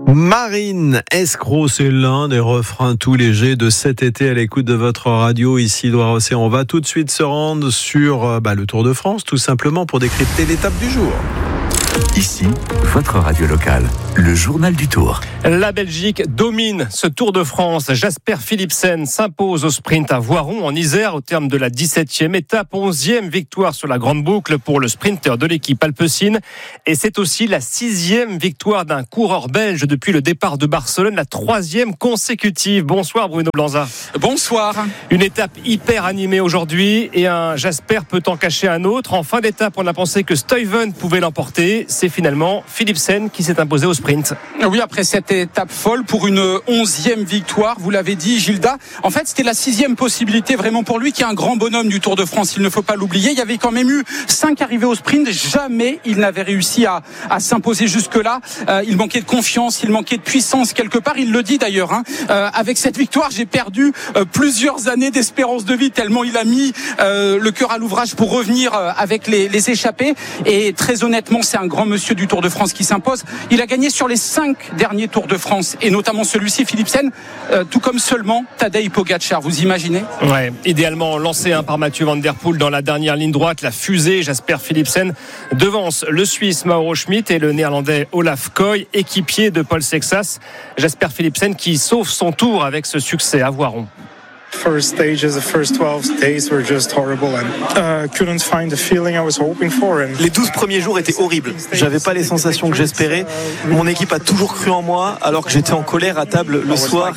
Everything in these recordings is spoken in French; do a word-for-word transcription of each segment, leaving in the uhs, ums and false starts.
Marine Escroc, c'est l'un des refrains tout légers de cet été à l'écoute de votre radio ici Loire-Océan. On va tout de suite se rendre sur bah, le Tour de France, tout simplement pour décrypter l'étape du jour. Ici, votre radio locale, le journal du Tour. La Belgique domine ce Tour de France. Jasper Philipsen s'impose au sprint à Voiron en Isère au terme de la dix-septième étape, onzième victoire sur la grande boucle pour le sprinter de l'équipe Alpecin. Et c'est aussi la sixième victoire d'un coureur belge depuis le départ de Barcelone, la troisième consécutive. Bonsoir Bruno Blanza. Bonsoir. Une étape hyper animée aujourd'hui et un Jasper peut en cacher un autre. En fin d'étape, on a pensé que Stuyven pouvait l'emporter. C'est finalement Philipsen qui s'est imposé au sprint. Oui, après cette étape folle pour une onzième victoire, vous l'avez dit Gilda. En fait, c'était la sixième possibilité vraiment pour lui, qui est un grand bonhomme du Tour de France. Il ne faut pas l'oublier. Il y avait quand même eu cinq arrivées au sprint. Jamais il n'avait réussi à, à s'imposer jusque-là. Euh, il manquait de confiance, il manquait de puissance quelque part. Il le dit d'ailleurs. Hein. Euh, avec cette victoire, j'ai perdu euh, plusieurs années d'espérance de vie tellement il a mis euh, le cœur à l'ouvrage pour revenir euh, avec les, les échappés. Et très honnêtement, c'est un grand monsieur du Tour de France qui s'impose. Il a gagné sur les cinq derniers Tours de France et notamment celui-ci, Philipsen, euh, tout comme seulement Tadej Pogačar. Vous imaginez ? Ouais, idéalement lancé hein, par Mathieu Van Der Poel dans la dernière ligne droite, la fusée Jasper Philipsen devance le Suisse Mauro Schmid et le Néerlandais Olaf Koy, équipier de Paul Sexas. Jasper Philipsen qui sauve son tour avec ce succès à Voiron. First stages, the first twelve days were just horrible and uh, couldn't find the feeling I was hoping for. And les douze premiers jours étaient horribles. J'avais pas les sensations que j'espérais. Mon équipe a toujours cru en moi alors que j'étais en colère à table le soir.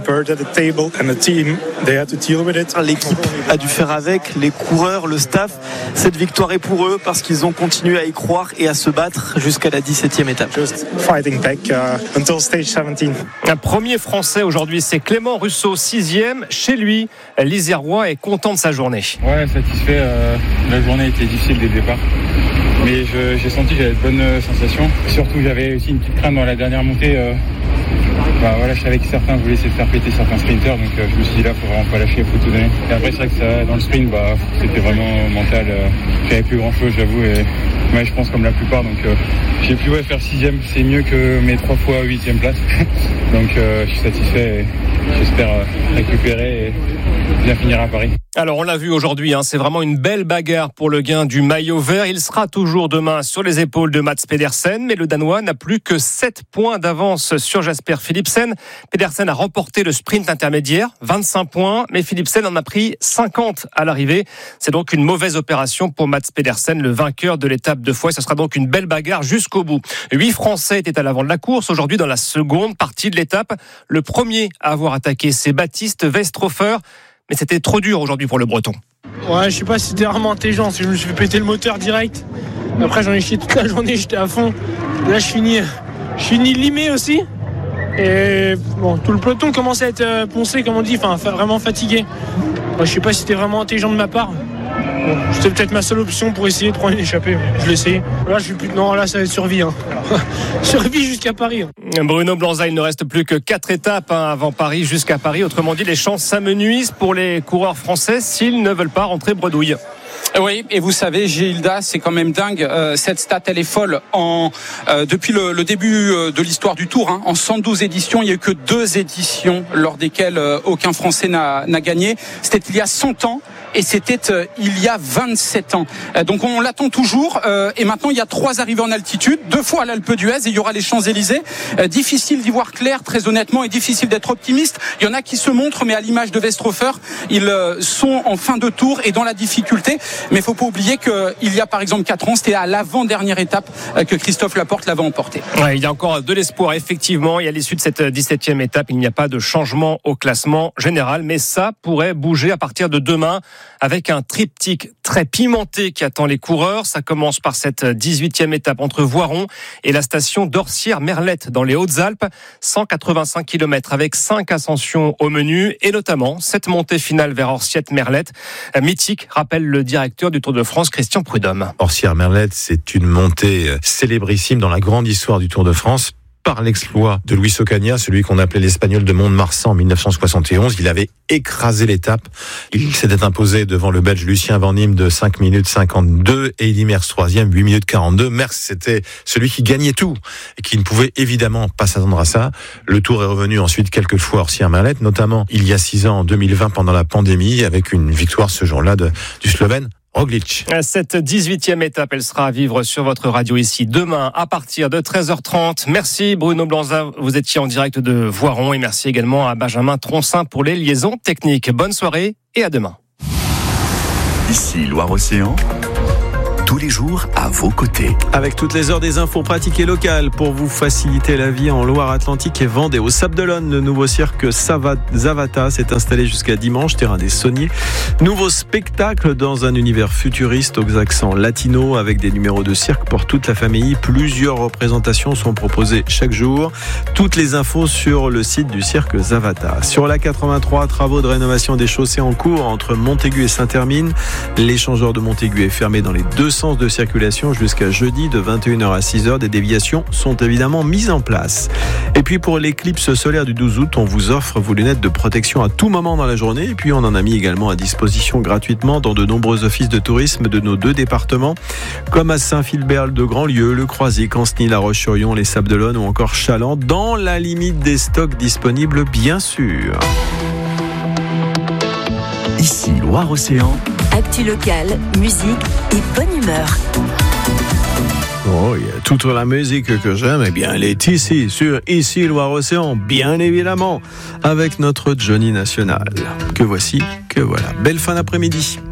L'équipe a dû faire avec, les coureurs, le staff. Cette victoire est pour eux parce qu'ils ont continué à y croire et à se battre jusqu'à la dix-septième étape. Just fighting back uh, until stage seventeen. Un premier Français aujourd'hui, c'est Clément Russo, sixième chez lui. L'Isérois est content de sa journée. Ouais, satisfait. Euh, la journée était difficile dès le départ. Mais je, j'ai senti que j'avais de bonnes sensations. Surtout, j'avais aussi une petite crainte dans la dernière montée. Euh, bah, voilà, je savais que certains voulaient essayer de faire péter certains sprinters. Donc euh, je me suis dit là, il faut vraiment pas lâcher, il faut tout donner. Et après, c'est vrai que ça, dans le sprint, bah, c'était vraiment mental. Euh, j'avais plus grand chose, j'avoue. Et ouais, je pense comme la plupart. Donc euh, j'ai pu ouais, faire sixième. C'est mieux que mes trois fois huitième place. Donc euh, je suis satisfait. Et j'espère euh, récupérer et bien finir à Paris. Alors on l'a vu aujourd'hui, hein, c'est vraiment une belle bagarre pour le gain du maillot vert. Il sera toujours demain sur les épaules de Mats Pedersen, mais le Danois n'a plus que sept points d'avance sur Jasper Philipsen. Pedersen a remporté le sprint intermédiaire, vingt-cinq points, mais Philipsen en a pris cinquante à l'arrivée. C'est donc une mauvaise opération pour Mats Pedersen, le vainqueur de l'étape de Foix. Ce sera donc une belle bagarre jusqu'au bout. Huit Français étaient à l'avant de la course aujourd'hui dans la seconde partie de l'étape. Le premier à avoir attaqué, c'est Baptiste Westrofer. Mais c'était trop dur aujourd'hui pour le Breton. Ouais, je sais pas si c'était vraiment intelligent. Si je me suis fait péter le moteur direct. Après, j'en ai chié toute la journée, j'étais à fond. Là, je finis, je finis limé aussi. Et bon, tout le peloton commence à être poncé, comme on dit, enfin, vraiment fatigué. Ouais, je sais pas si c'était vraiment intelligent de ma part. Bon, c'était peut-être ma seule option pour essayer de prendre une échappée. Je l'ai essayé. Là, je suis plus. Non, là, ça va être survie. Hein. Survie jusqu'à Paris. Bruno Blanza, il ne reste plus que quatre étapes hein, avant Paris, jusqu'à Paris. Autrement dit, les chances s'amenuisent pour les coureurs français s'ils ne veulent pas rentrer bredouille. Oui, et vous savez, Gilda, c'est quand même dingue. Euh, cette stat, elle est folle. En, euh, depuis le, le début de l'histoire du Tour, hein, en cent douze éditions, il n'y a eu que deux éditions lors desquelles euh, aucun Français n'a, n'a gagné. C'était il y a cent ans. Et c'était euh, il y a vingt-sept ans. Euh, donc on l'attend toujours. Euh, et maintenant, il y a trois arrivées en altitude, deux fois à l'Alpe d'Huez, et il y aura les Champs-Élysées. Euh, difficile d'y voir clair, très honnêtement, et difficile d'être optimiste. Il y en a qui se montrent, mais à l'image de Westrofer, ils euh, sont en fin de tour et dans la difficulté. Mais il ne faut pas oublier qu'il y a par exemple quatre ans, c'était à l'avant-dernière étape euh, que Christophe Laporte l'avait emporté. Ouais, il y a encore de l'espoir, effectivement. Et à l'issue de cette dix-septième étape, il n'y a pas de changement au classement général. Mais ça pourrait bouger à partir de demain, avec un triptyque très pimenté qui attend les coureurs. Ça commence par cette dix-huitième étape entre Voiron et la station d'Orsières-Merlette dans les Hautes-Alpes. cent quatre-vingt-cinq kilomètres avec cinq ascensions au menu et notamment cette montée finale vers Orsières-Merlette. Mythique, rappelle le directeur du Tour de France, Christian Prudhomme. Orsières-Merlette, c'est une montée célébrissime dans la grande histoire du Tour de France. par l'exploit de Luis Ocaña, celui qu'on appelait l'Espagnol de Mont-de-Marsan en dix-neuf cent soixante et onze. Il avait écrasé l'étape. Il s'était imposé devant le Belge Lucien Van Impe de cinq minutes cinquante-deux et Eddy Merckx troisième, huit minutes quarante-deux. Merckx, c'était celui qui gagnait tout et qui ne pouvait évidemment pas s'attendre à ça. Le Tour est revenu ensuite quelques fois hors Sierre-Merlette, notamment il y a six ans, en deux mille vingt, pendant la pandémie, avec une victoire ce jour-là de, du Slovène Roglič. Cette dix-huitième étape, elle sera à vivre sur votre radio ici demain à partir de treize heures trente. Merci Bruno Blanza, vous étiez en direct de Voiron, et merci également à Benjamin Troncin pour les liaisons techniques. Bonne soirée et à demain. Ici Loire-Océan, tous les jours à vos côtés. Avec toutes les heures des infos pratiques et locales pour vous faciliter la vie en Loire-Atlantique et Vendée. Au Sables d'Olonne, le nouveau cirque Zavata s'est installé jusqu'à dimanche, terrain des Sauniers. Nouveau spectacle dans un univers futuriste aux accents latinos avec des numéros de cirque pour toute la famille. Plusieurs représentations sont proposées chaque jour. Toutes les infos sur le site du cirque Zavata. Sur la quatre-vingt-trois, travaux de rénovation des chaussées en cours entre Montaigu et Saint-Hermine. L'échangeur de Montaigu est fermé dans les deux sens de circulation jusqu'à jeudi de vingt et une heures à six heures. Des déviations sont évidemment mises en place. Et puis pour l'éclipse solaire du douze août, on vous offre vos lunettes de protection à tout moment dans la journée. Et puis on en a mis également à disposition gratuitement dans de nombreux offices de tourisme de nos deux départements, comme à Saint-Philbert de Grandlieu, Le Croisic, Ancenis, La Roche-sur-Yon, les Sables d'Olonne ou encore Chaland, dans la limite des stocks disponibles bien sûr. Ici Loire-Océan. Actu locale, musique et bonne humeur. Oh, il y a toute la musique que j'aime, eh bien, elle est ici, sur Ici Loire-Océan, bien évidemment, avec notre Johnny National. Que voici, que voilà. Belle fin d'après-midi.